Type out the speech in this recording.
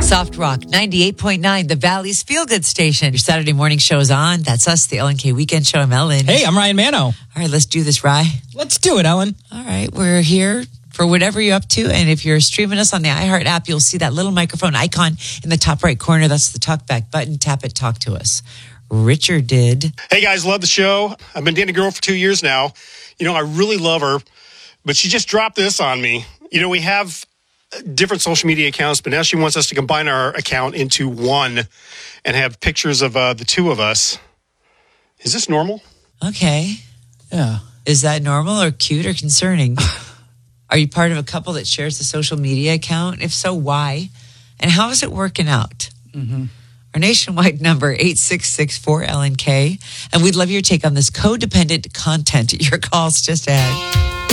Soft Rock 98.9, the Valley's Feel Good Station. Your Saturday morning show is on. That's us, the LNK Weekend Show. I'm Ellen. Hey, I'm Ryan Mano. All right, let's do this, Rye. Let's do it, Ellen. All right, we're here for whatever you're up to. And if you're streaming us on the iHeart app, you'll see that little microphone icon in the top right corner. That's the talkback button. Tap it, talk to us. Richard did. Hey, guys, love the show. I've been dating a girl for 2 years now. You know, I really love her, but she just dropped this on me. You know, we have different social media accounts, but now she wants us to combine our account into one and have pictures of the two of us. Is this normal? Okay. Yeah. Is that normal or cute or concerning? Are you part of a couple that shares the social media account? If so, why? And how is it working out? Mm-hmm. Our nationwide number, 866-4LNK. And we'd love your take on this codependent content. Your calls just ahead.